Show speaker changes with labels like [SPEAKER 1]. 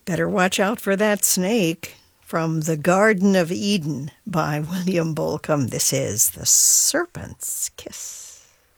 [SPEAKER 1] Better watch out for that snake. From The Garden of Eden by William Bolcom. This is The Serpent's Kiss.